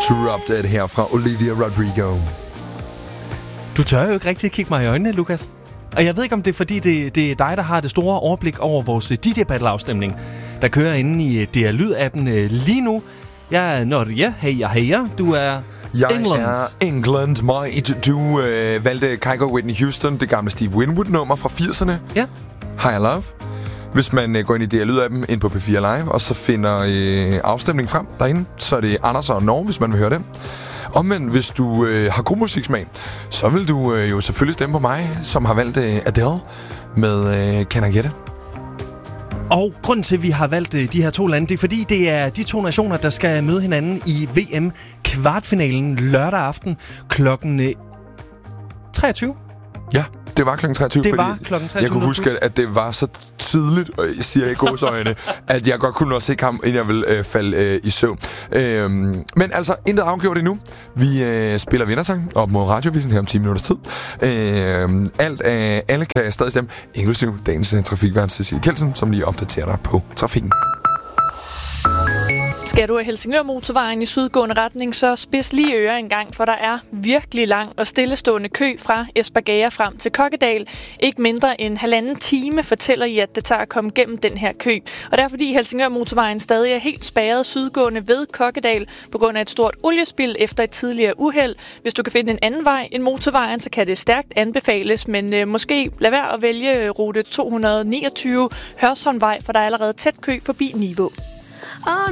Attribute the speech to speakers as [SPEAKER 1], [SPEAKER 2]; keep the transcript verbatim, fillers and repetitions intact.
[SPEAKER 1] Drop Dead her fra Olivia Rodrigo.
[SPEAKER 2] Du tør jo ikke rigtig kigge mig i øjnene, Lukas. Og jeg ved ikke, om det er, fordi det, det er dig, der har det store overblik over vores D J Battle-afstemning, der kører inde i D R Lyd-appen lige nu. Jeg er Norge. Hey, jeg hejer. Du er
[SPEAKER 1] Jeg
[SPEAKER 2] England.
[SPEAKER 1] er England, mate. Du øh, valgte Kygo Whitney Houston, det gamle Steve Winwood-nummer fra firserne.
[SPEAKER 2] Ja.
[SPEAKER 1] Higher Love. Hvis man øh, går ind i D R Lyd-appen, ind på P fire Live, og så finder øh, afstemningen frem derinde, så er det Anders og Norge, hvis man vil høre det. Omvendt, hvis du øh, har god musiksmag, så vil du øh, jo selvfølgelig stemme på mig, som har valgt øh, Adele med øh, Can I Get It?
[SPEAKER 2] Og grunden til, at vi har valgt øh, de her to lande, det er fordi, det er de to nationer, der skal møde hinanden i V M-kvartfinalen lørdag aften klokken øh, treogtyve.
[SPEAKER 1] Ja, det var klokken treogtyve.
[SPEAKER 2] Det var klokken treogtyve.
[SPEAKER 1] Jeg kunne huske, at det var så tidligt, og jeg siger i gåseøjne, at jeg godt kunne nå se kamp, inden jeg ville øh, falde øh, i søvn. Øhm, men altså, intet afgjort endnu. Vi øh, spiller vindersang op mod Radiovisen her om ti minutters tid. Øhm, alt, øh, alle kan stadig stemme, inklusive dagens øh, trafikvært Cecilie Kjeldsen, som lige opdaterer dig på trafikken.
[SPEAKER 3] Skal du af Helsingør Motorvejen i sydgående retning, så spids lige ører en gang, for der er virkelig lang og stillestående kø fra Espergærde frem til Kokkedal. Ikke mindre end halvanden time fortæller I, at det tager at komme gennem den her kø. Og det er fordi Helsingør Motorvejen stadig er helt spærret sydgående ved Kokkedal på grund af et stort oliespild efter et tidligere uheld. Hvis du kan finde en anden vej end motorvejen, så kan det stærkt anbefales, men øh, måske lad være at vælge rute to hundrede niogtyve Hørsholmvej, for der er allerede tæt kø forbi Nivå.